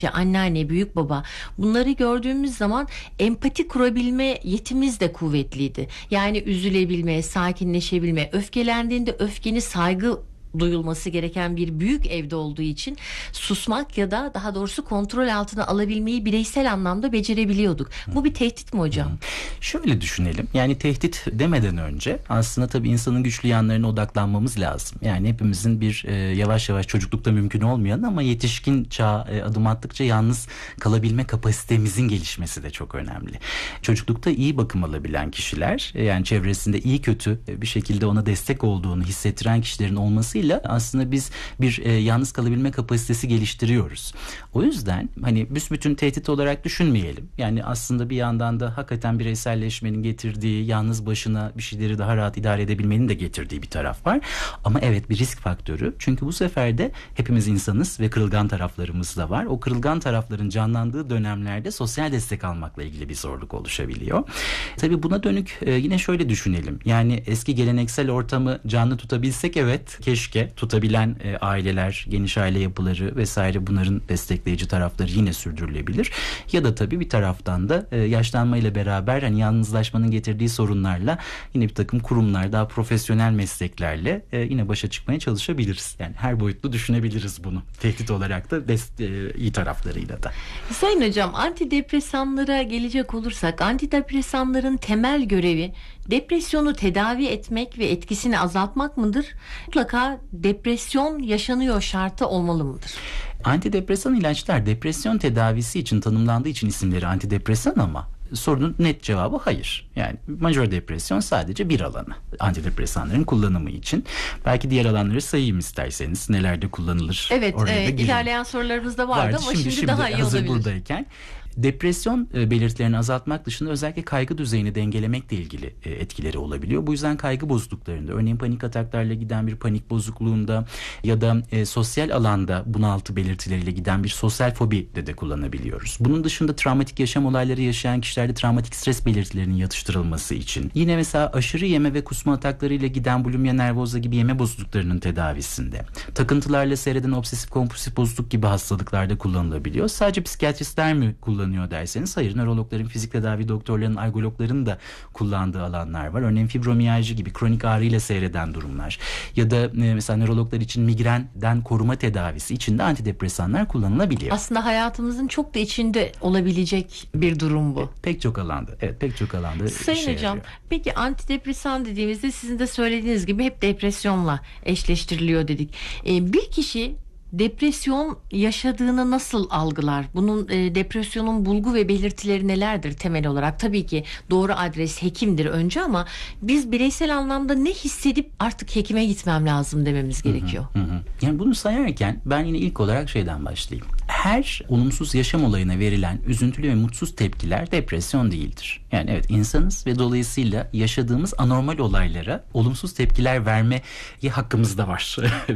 anneanne, büyük baba, bunları gördüğümüz zaman empati kurabilme yetimiz de kuvvetliydi. Yani üzülebilme, sakinleşebilme, öfkelendiğinde öfkeni saygı duyulması gereken bir büyük evde olduğu için susmak ya da daha doğrusu kontrol altına alabilmeyi bireysel anlamda becerebiliyorduk. Bu bir tehdit mi hocam? Şöyle düşünelim. Yani tehdit demeden önce aslında tabii insanın güçlü yanlarına odaklanmamız lazım. Yani hepimizin bir yavaş yavaş çocuklukta mümkün olmayan ama yetişkin çağa adım attıkça yalnız kalabilme kapasitemizin gelişmesi de çok önemli. Çocuklukta iyi bakım alabilen kişiler, yani çevresinde iyi kötü bir şekilde ona destek olduğunu hissettiren kişilerin olmasıyla aslında biz bir yalnız kalabilme kapasitesi geliştiriyoruz. O yüzden hani büsbütün tehdit olarak düşünmeyelim. Yani aslında bir yandan da hakikaten bireyselleşmenin getirdiği, yalnız başına bir şeyleri daha rahat idare edebilmenin de getirdiği bir taraf var. Ama evet, bir risk faktörü. Çünkü bu sefer de hepimiz insanız ve kırılgan taraflarımız da var. O kırılgan tarafların canlandığı dönemlerde sosyal destek almakla ilgili bir zorluk oluşabiliyor. Tabii buna dönük yine şöyle düşünelim. Yani eski geleneksel ortamı canlı tutabilsek, evet, keşke tutabilen aileler, geniş aile yapıları vesaire, bunların destekleyici tarafları yine sürdürülebilir. Ya da tabii bir taraftan da yaşlanmayla beraber hani yalnızlaşmanın getirdiği sorunlarla yine bir takım kurumlar, daha profesyonel mesleklerle yine başa çıkmaya çalışabiliriz. Yani her boyutlu düşünebiliriz bunu. Tehdit olarak da iyi taraflarıyla da. Sayın hocam, antidepresanlara gelecek olursak, antidepresanların temel görevi depresyonu tedavi etmek ve etkisini azaltmak mıdır? Mutlaka depresyon yaşanıyor şartı olmalı mıdır? Antidepresan ilaçlar depresyon tedavisi için tanımlandığı için isimleri antidepresan, ama sorunun net cevabı hayır. Yani majör depresyon sadece bir alanı antidepresanların kullanımı için. Belki diğer alanları sayayım isterseniz. Nelerde kullanılır? Evet, ilerleyen sorularımızda vardı ama şimdi daha iyi hazır olabilir. Buradayken. Depresyon belirtilerini azaltmak dışında özellikle kaygı düzeyini dengelemekle ilgili etkileri olabiliyor. Bu yüzden kaygı bozukluklarında, örneğin panik ataklarla giden bir panik bozukluğunda ya da sosyal alanda bunaltı belirtileriyle giden bir sosyal fobi de kullanabiliyoruz. Bunun dışında travmatik yaşam olayları yaşayan kişilerde travmatik stres belirtilerinin yatıştırılması için, yine mesela aşırı yeme ve kusma ataklarıyla giden bulimia nervoza gibi yeme bozukluklarının tedavisinde, takıntılarla seyreden obsesif kompulsif bozukluk gibi hastalıklarda kullanılabiliyor. Sadece psikiyatristler mi kullanıyor derseniz hayır, nörologların, fizik tedavi doktorlarının, algologların da kullandığı alanlar var. Örneğin fibromiyalji gibi kronik ağrıyla seyreden durumlar ya da mesela nörologlar için migrenden koruma tedavisi için de antidepresanlar kullanılabiliyor. Aslında hayatımızın çok da içinde olabilecek bir durum bu. Pek çok alanda. Evet, pek çok alanda Sayın hocam, peki antidepresan dediğimizde sizin de söylediğiniz gibi hep depresyonla eşleştiriliyor dedik. Bir kişi depresyon yaşadığını nasıl algılar? Bunun depresyonun bulgu ve belirtileri nelerdir temel olarak? Tabii ki doğru adres hekimdir önce, ama biz bireysel anlamda ne hissedip artık hekime gitmem lazım dememiz gerekiyor. Yani bunu sayarken ben yine ilk olarak şeyden başlayayım. Her olumsuz yaşam olayına verilen üzüntülü ve mutsuz tepkiler depresyon değildir. Yani evet, insanız ve dolayısıyla yaşadığımız anormal olaylara olumsuz tepkiler vermeye hakkımız da var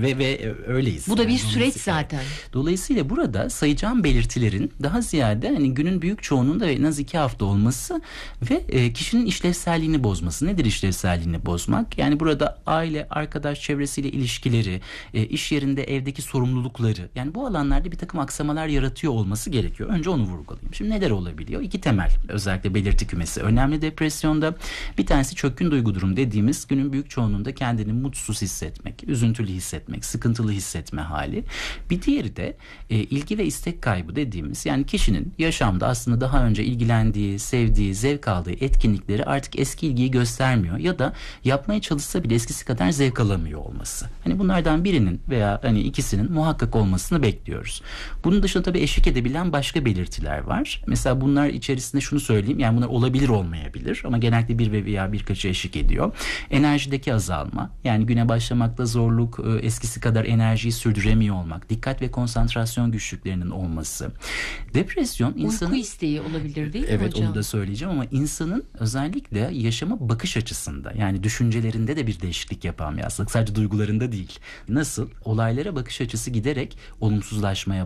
ve öyleyiz. Bu da bir süreç zaten. Dolayısıyla burada sayacağım belirtilerin daha ziyade hani günün büyük çoğunluğunda en az 2 hafta olması ve kişinin işlevselliğini bozması. Nedir işlevselliğini bozmak? Yani burada aile, arkadaş çevresiyle ilişkileri, iş yerinde evdeki sorumlulukları, yani bu alanlarda bir takım aksamalar yaratıyor olması gerekiyor. Önce onu vurgulayayım. Şimdi neler olabiliyor? 2 temel özellikle belirti kümesi önemli depresyonda. Bir tanesi çökkün duygu durum dediğimiz, günün büyük çoğunluğunda kendini mutsuz hissetmek, üzüntülü hissetmek, sıkıntılı hissetme hali. Bir diğeri de ilgi ve istek kaybı dediğimiz, yani kişinin yaşamda aslında daha önce ilgilendiği, sevdiği, zevk aldığı etkinlikleri artık eski ilgiyi göstermiyor ya da yapmaya çalışsa bile eskisi kadar zevk alamıyor olması. Hani bunlardan birinin veya hani ikisinin muhakkak olmasını bekliyoruz. Bunun dışında tabii eşlik edebilen başka belirtiler var. Mesela bunlar içerisinde şunu söyleyeyim, yani bunlar olabilir, olmayabilir ama genellikle bir veya birkaçı eşlik ediyor. Enerjideki azalma, yani güne başlamakta zorluk, eskisi kadar enerjiyi sürdüremiyor olmak, dikkat ve konsantrasyon güçlüklerinin olması. Depresyon insanın... Uyku isteği olabilir değil mi evet, hocam? onu da söyleyeceğim ama insanın özellikle yaşama bakış açısında, yani düşüncelerinde de bir değişiklik yapan bir hastalık. Sadece duygularında değil. Nasıl? Olaylara bakış açısı giderek olumsuzlaşmaya başlıyor.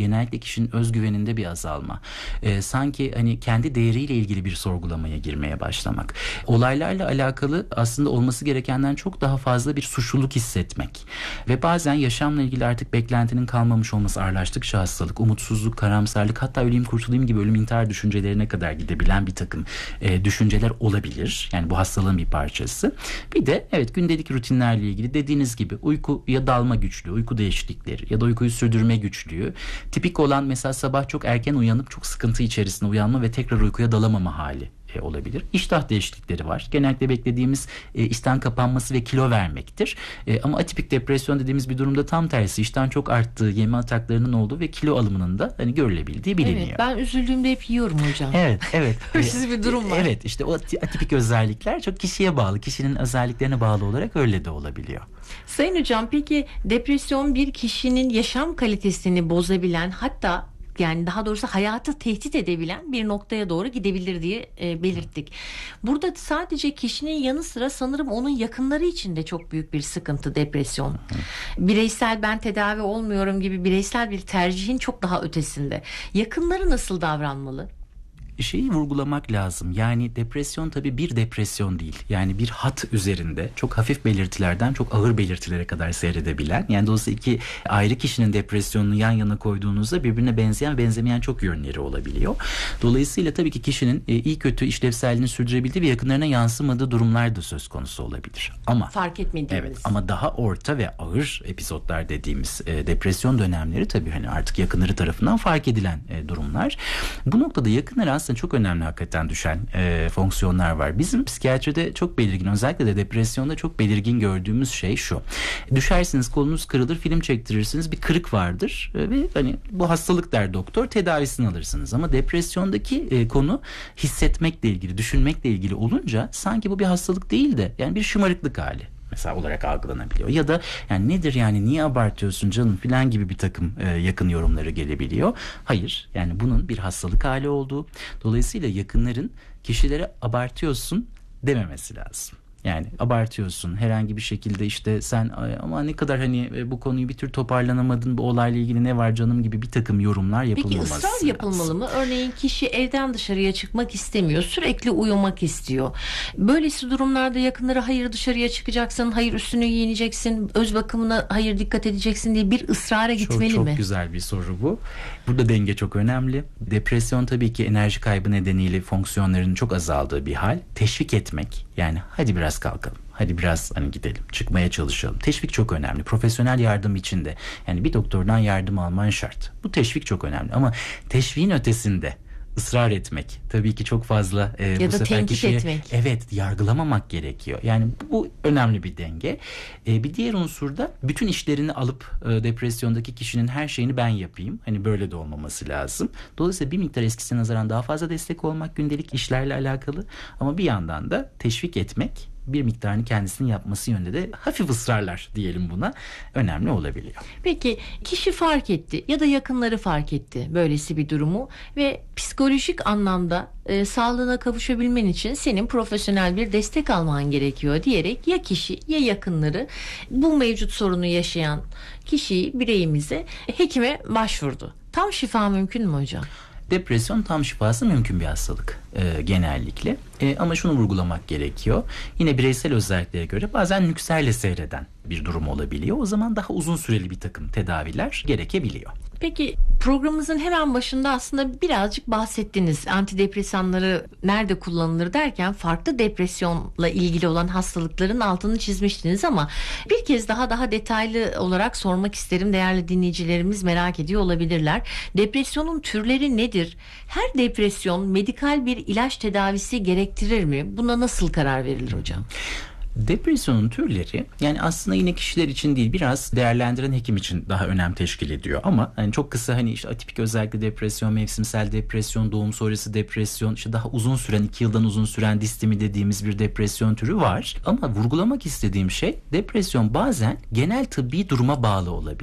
genellikle kişinin özgüveninde bir azalma. Sanki hani kendi değeriyle ilgili bir sorgulamaya girmeye başlamak. Olaylarla alakalı aslında olması gerekenden çok daha fazla bir suçluluk hissetmek. Ve bazen yaşamla ilgili artık beklentinin kalmamış olması, ağırlaştıkça hastalık, umutsuzluk, karamsarlık, hatta öleyim kurtulayım gibi ölüm intihar düşüncelerine kadar gidebilen bir takım düşünceler olabilir. Yani bu hastalığın bir parçası. Bir de evet, gündelik rutinlerle ilgili dediğiniz gibi uykuya dalma güçlüğü, uyku değişiklikleri ya da uykuyu sürdürme güçlüğü. Tipik olan mesela sabah çok erken uyanıp çok sıkıntı içerisinde uyanma ve tekrar uykuya dalamama hali olabilir. İştah değişiklikleri var. Genellikle beklediğimiz iştahın kapanması ve kilo vermektir. Ama atipik depresyon dediğimiz bir durumda tam tersi. İştahın çok arttığı, yeme ataklarının olduğu ve kilo alımının da hani görülebildiği biliniyor. Evet, ben üzüldüğümde hep yiyorum hocam. Evet. Hırsız bir durum var. Evet, işte o atipik özellikler çok kişiye bağlı. Kişinin özelliklerine bağlı olarak öyle de olabiliyor. Sayın hocam, peki depresyon bir kişinin yaşam kalitesini bozabilen, hatta yani daha doğrusu hayatı tehdit edebilen bir noktaya doğru gidebilir diye belirttik. Burada sadece kişinin yanı sıra sanırım onun yakınları için de çok büyük bir sıkıntı depresyon. Bireysel ben tedavi olmuyorum gibi bireysel bir tercihin çok daha ötesinde. Yakınları nasıl davranmalı? Şeyi vurgulamak lazım. Yani depresyon tabii bir depresyon değil. Yani bir hat üzerinde çok hafif belirtilerden çok ağır belirtilere kadar seyredebilen. Yani dolayısıyla iki ayrı kişinin depresyonunu yan yana koyduğunuzda birbirine benzeyen benzemeyen çok yönleri olabiliyor. Dolayısıyla tabii ki kişinin iyi kötü işlevselliğini sürdürebildiği ve yakınlarına yansımadığı durumlar da söz konusu olabilir. Ama fark etmediğimiz. Evet, ama daha orta ve ağır epizotlar dediğimiz depresyon dönemleri tabii hani artık yakınları tarafından fark edilen durumlar. Bu noktada yakınlar aslında çok önemli hakikaten düşen fonksiyonlar var. Bizim psikiyatride çok belirgin, özellikle de depresyonda çok belirgin gördüğümüz şey şu. Düşersiniz, kolunuz kırılır, film çektirirsiniz, bir kırık vardır ve hani bu hastalık der doktor, tedavisini alırsınız. Ama depresyondaki konu hissetmekle ilgili, düşünmekle ilgili olunca sanki bu bir hastalık değil de yani bir şımarıklık hali mesela olarak algılanabiliyor. Ya da yani nedir yani, niye abartıyorsun canım filan gibi bir takım yakın yorumları gelebiliyor. Hayır, yani bunun bir hastalık hali olduğu, dolayısıyla yakınların kişilere abartıyorsun dememesi lazım. Yani abartıyorsun herhangi bir şekilde, işte sen ama ne kadar hani bu konuyu bir tür toparlanamadın, bu olayla ilgili ne var canım gibi bir takım yorumlar yapılmaması lazım. Peki ısrar yapılmalı mı? Örneğin kişi evden dışarıya çıkmak istemiyor. Sürekli uyumak istiyor. Böylesi durumlarda yakınları hayır dışarıya çıkacaksın, hayır üstünü giyineceksin, öz bakımına hayır dikkat edeceksin diye bir ısrara gitmeli mi? Çok güzel bir soru bu. Burada denge çok önemli. Depresyon tabii ki enerji kaybı nedeniyle fonksiyonların çok azaldığı bir hal. Teşvik etmek, yani hadi biraz kalkalım, hadi biraz hani gidelim, çıkmaya çalışalım. Teşvik çok önemli. Profesyonel yardım için de yani bir doktordan yardım alman şart. Bu teşvik çok önemli ama teşviğin ötesinde ısrar etmek tabii ki çok fazla ya bu da sefer tenkit kişiye, etmek. evet, yargılamamak gerekiyor. Yani bu önemli bir denge. Bir diğer unsur da bütün işlerini alıp depresyondaki kişinin her şeyini ben yapayım. Hani böyle de olmaması lazım. Dolayısıyla bir miktar eskisine nazaran daha fazla destek olmak gündelik işlerle alakalı, ama bir yandan da teşvik etmek, bir miktarını kendisinin yapması yönünde de hafif ısrarlar diyelim buna, önemli olabiliyor. Peki kişi fark etti ya da yakınları fark etti böylesi bir durumu ve psikolojik anlamda sağlığına kavuşabilmen için senin profesyonel bir destek alman gerekiyor diyerek ya kişi ya yakınları bu mevcut sorunu yaşayan kişiyi, bireyimize hekime başvurdu. Tam şifa mümkün mü hocam? Depresyon tam şifası mümkün bir hastalık genellikle. Ama şunu vurgulamak gerekiyor. Yine bireysel özelliklere göre bazen nükserle seyreden bir durum olabiliyor. O zaman daha uzun süreli bir takım tedaviler gerekebiliyor. Peki programımızın hemen başında aslında birazcık bahsettiniz. Antidepresanları nerede kullanılır derken farklı depresyonla ilgili olan hastalıkların altını çizmiştiniz ama bir kez daha detaylı olarak sormak isterim. Değerli dinleyicilerimiz merak ediyor olabilirler. Depresyonun türleri nedir? Her depresyon medikal bir ilaç tedavisi gerektirir mi? Buna nasıl karar verilir hocam? Depresyonun türleri yani aslında yine kişiler için değil, biraz değerlendiren hekim için daha önem teşkil ediyor. Ama hani çok kısa, hani işte atipik özellikle depresyon, mevsimsel depresyon, doğum sonrası depresyon, işte daha uzun süren, 2 yıldan uzun süren distemi dediğimiz bir depresyon türü var. Ama vurgulamak istediğim şey, depresyon bazen genel tıbbi duruma bağlı olabiliyor.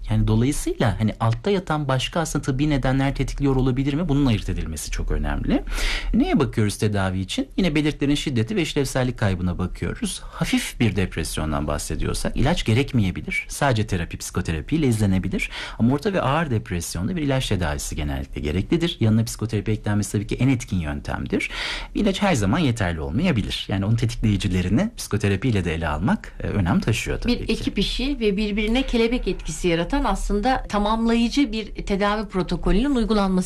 Yani dolayısıyla hani altta yatan başka aslında tıbbi nedenler tetikliyor olabilir mi? Bunun ayırt edilmesi çok önemli. Neye bakıyoruz tedavi için? Yine belirtilerin şiddeti ve işlevsellik kaybına bakıyoruz. Hafif bir depresyondan bahsediyorsak ilaç gerekmeyebilir. Sadece terapi, psikoterapiyle izlenebilir. Ama orta ve ağır depresyonda bir ilaç tedavisi genellikle gereklidir. Yanına psikoterapi eklenmesi tabii ki en etkin yöntemdir. İlaç her zaman yeterli olmayabilir. Yani onun tetikleyicilerini psikoterapiyle de ele almak önem taşıyor tabii Bir ki. ekip işi ve birbirine kelebek etkisi yaratan aslında tamamlayıcı bir tedavi protokolünün uygulanması